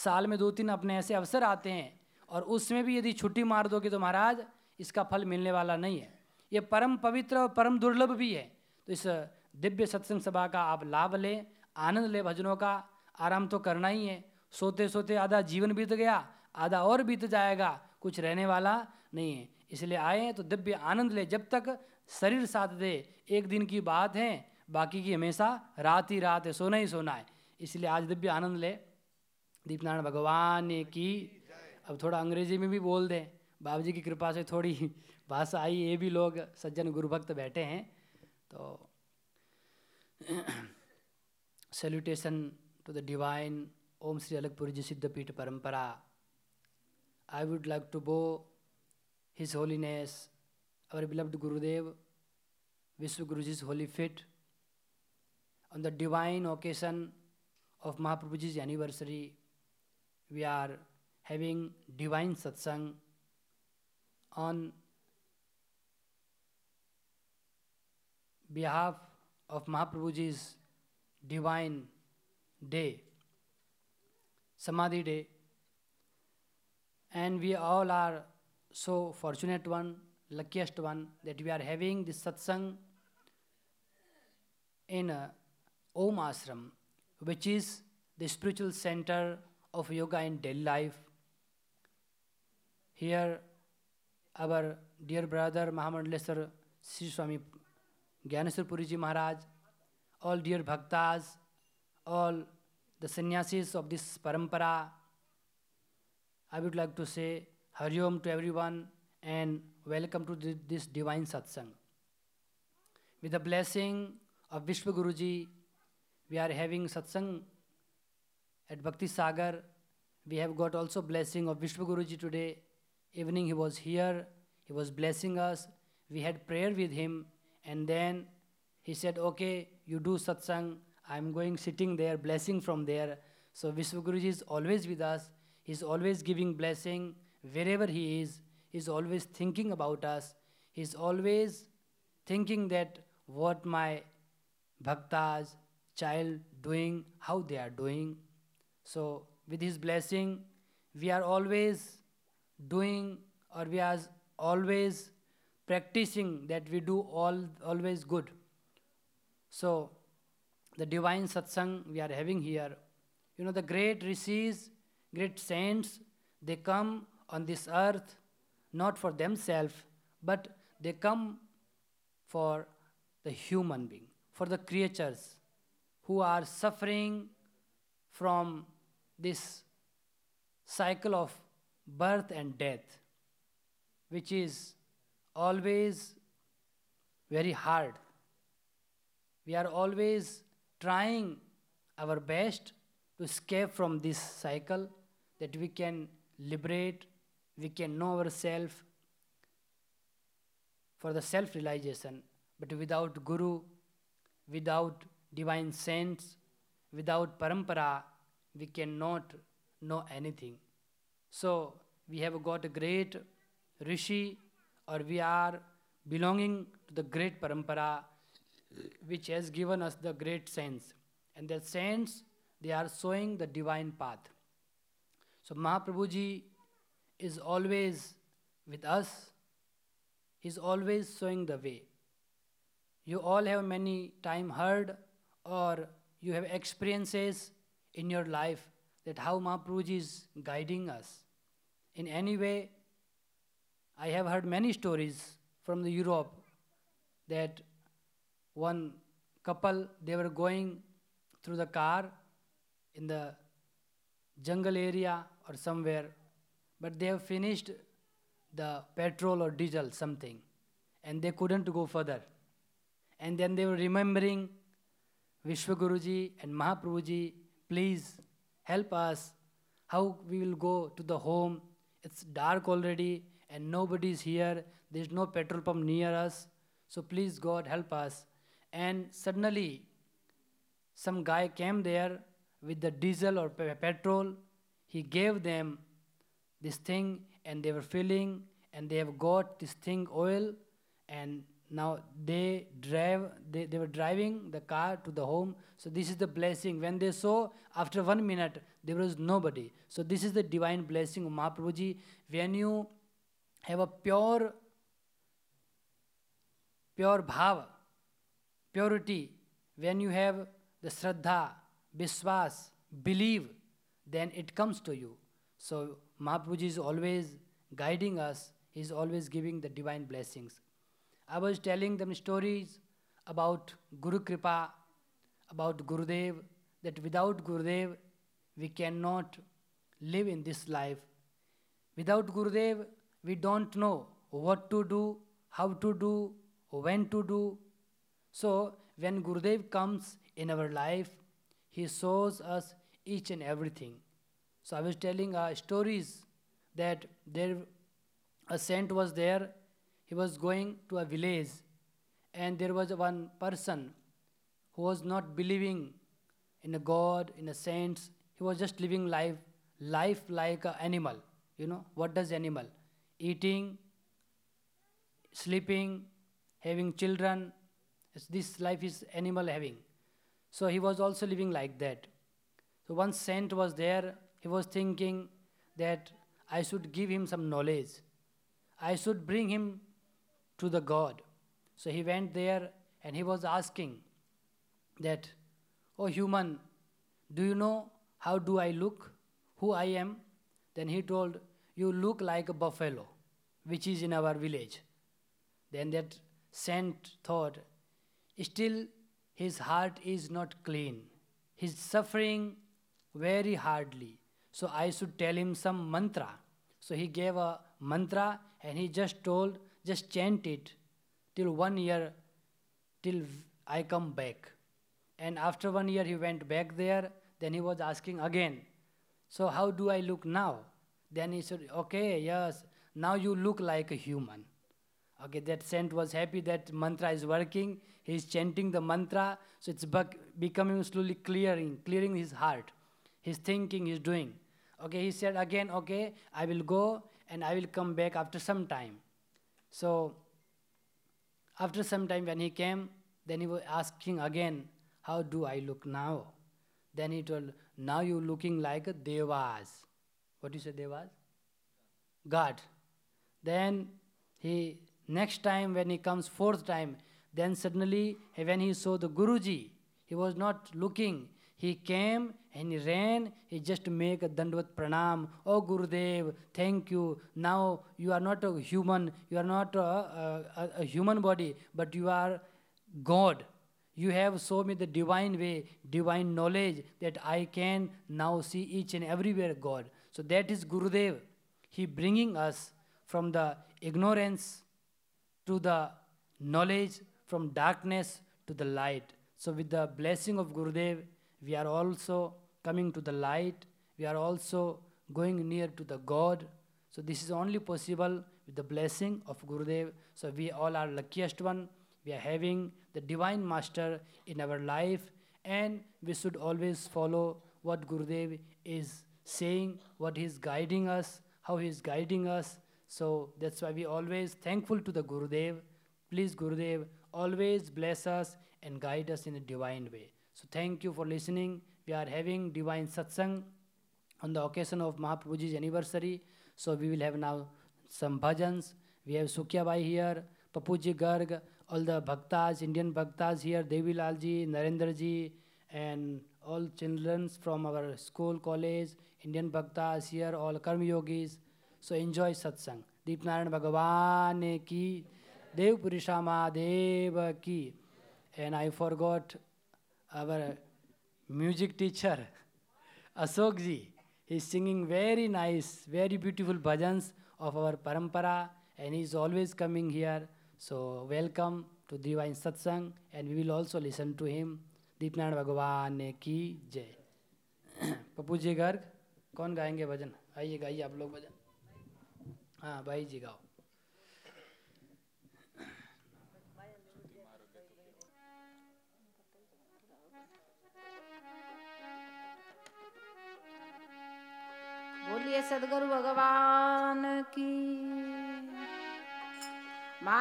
साल में 2-3 अपने ऐसे अवसर आते हैं और उसमें भी यदि छुट्टी मार दोगे तो महाराज इसका फल मिलने वाला नहीं है। ये परम पवित्र और परम दुर्लभ भी है। तो इस दिव्य सत्संग सभा का आप लाभ लें, आनंद लें। भजनों का आराम तो करना ही है। सोते सोते आधा जीवन बीत गया, आधा और बीत जाएगा, कुछ रहने वाला नहीं है। इसलिए आए तो दिव्य आनंद ले, जब तक शरीर साथ दे। एक दिन की बात है, बाकी की हमेशा रात ही रात है, सोना ही सोना है। इसलिए आज दिव्य आनंद ले। दीपनारायण भगवान की। अब थोड़ा अंग्रेजी में भी बोल दें, बाबू जी की कृपा से थोड़ी भाषा आई। ये भी लोग सज्जन गुरु भक्त बैठे हैं तो सैल्यूटेशन टू द डिवाइन ओम श्री अलगपुरी जी सिद्धपीठ परंपरा। आई वुड लाइक टू बो his holiness our beloved Gurudev, Vishwa Guruji's holy feet on the divine occasion of Mahaprabhuji's anniversary. We are having divine satsang on behalf of Mahaprabhuji's divine day, Samadhi day, and we all are so fortunate one, luckiest one, that we are having this satsang in Om Ashram, which is the spiritual center of yoga in daily life. Here, our dear brother Mahamandaleshwar Sri Swami Gyaneshwar Puri Ji Maharaj, all dear bhaktas, all the sannyasis of this parampara, I would like to say Hari Om to everyone and welcome to this divine satsang. With the blessing of Vishwa Guruji, we are having satsang at Bhakti Sagar. We have got also blessing of Vishwa Guruji today. Evening he was here, he was blessing us. We had prayer with him and then he said, okay, you do satsang. I am going sitting there, blessing from there. So Vishwa Guruji is always with us. He is always giving blessing wherever he is. He is always thinking about us. He is always thinking that what my bhaktas, child doing, how they are doing. So with his blessing, we are always doing, or we are always practicing that we do always good. So the divine satsang we are having here, you know, the great rishis, great saints, they come on this earth not for themselves, but they come for the human being, for the creatures who are suffering from this cycle of birth and death, which is always very hard. We are always trying our best to escape from this cycle, that we can liberate, we can know ourselves for the self-realization. But without Guru, without divine saints, without parampara, we cannot know anything. So we have got a great rishi, or we are belonging to the great parampara which has given us the great saints. And the saints, they are showing the divine path. So Mahaprabhuji is always with us. He is always showing the way. You all have many time heard, or you have experiences in your life that how Mahaprabhuji is guiding us. In any way, I have heard many stories from the Europe that one couple, they were going through the car in the jungle area or somewhere, but they have finished the petrol or diesel something and they couldn't go further. And then they were remembering Vishwa Guruji and Mahaprabhuji, please help us, how we will go to the home. It's dark already and nobody is here. There is no petrol pump near us. So please God help us. And suddenly some guy came there with the diesel or petrol. He gave them this thing and they were filling and they have got this thing oil, and Now they were driving the car to the home. So this is the blessing. When they saw, after 1 minute, there was nobody. So this is the divine blessing of Mahaprabhuji. When you have a pure bhava, purity, when you have the Shraddha, Vishwas, believe, then it comes to you. So Mahaprabhuji is always guiding us. He is always giving the divine blessings. I was telling them stories about Guru Kripa, about Gurudev, that without Gurudev, we cannot live in this life. Without Gurudev, we don't know what to do, how to do, when to do. So when Gurudev comes in our life, he shows us each and everything. So I was telling stories that a saint was there. He was going to a village, and there was one person who was not believing in a God, in a saints. He was just living life like an animal. You know, what does animal? Eating, sleeping, having children. This life is animal having. So he was also living like that. So one saint was there. He was thinking that I should give him some knowledge. I should bring him to the God. So he went there and he was asking that, oh human, do you know how do I look? Who I am? Then he told, you look like a buffalo, which is in our village. Then that saint thought, still his heart is not clean. He's suffering very hardly. So I should tell him some mantra. So he gave a mantra and he just told, just chant it till 1 year, till I come back. And after 1 year he went back there. Then he was asking again, so how do I look now? Then he said, okay, yes, now you look like a human. Okay, that saint was happy that mantra is working. He's chanting the mantra, so it's becoming slowly clearing his heart. His thinking, he's doing. Okay, he said again, okay, I will go and I will come back after some time. So after some time when he came, then he was asking again, how do I look now? Then he told, now you're looking like a devas. What do you say, devas? God. Then he, next time when he comes fourth time, then suddenly when he saw the Guruji, he was not looking. He came and he ran, he just make a Dandvat Pranam. Oh Gurudev, thank you. Now you are not a human, you are not a human body, but you are God. You have shown me the divine way, divine knowledge that I can now see each and everywhere God. So that is Gurudev. He bringing us from the ignorance to the knowledge, from darkness to the light. So with the blessing of Gurudev, we are also coming to the light. We are also going near to the God. So this is only possible with the blessing of Gurudev. So we all are luckiest one. We are having the divine master in our life, and we should always follow what Gurudev is saying, what he is guiding us, how he is guiding us. So that's why we always thankful to the Gurudev. Please Gurudev, always bless us and guide us in a divine way. So thank you for listening. We are having divine satsang on the occasion of Mahaprabhuji's anniversary. So we will have now some bhajans. We have Sukhya Bhai here, Papuji Garg, all the bhaktas, Indian bhaktas here, Devi Lalji, Narendra ji, and all children from our school, college, Indian bhaktas here, all karma yogis. So enjoy satsang. Deep Narayan Bhagavan ki, Dev Purishama Deva ki. And I forgot our music teacher, Ashok ji. He's singing very nice, very beautiful bhajans of our parampara, and he's always coming here. So welcome to Divine Satsang, and we will also listen to him. Deepnarayan Bhagavan की जय. पप्पू जी गर्ग कौन गाएंगे भजन? आइए गाइए आप लोग भजन. हाँ भाई जी गाओ. बोलिए सदगुरु भगवान की.